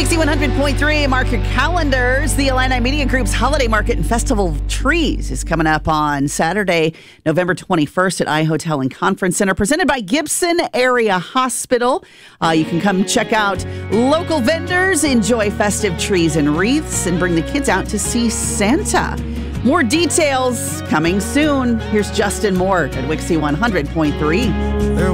Wixie 100.3, mark your calendars. The Illini Media Group's Holiday Market and Festival of Trees is coming up on Saturday, November 21st at iHotel and Conference Center, presented by Gibson Area Hospital. You can come check out local vendors, enjoy festive trees and wreaths, and bring the kids out to see Santa. More details coming soon. Here's Justin Moore at Wixie 100.3.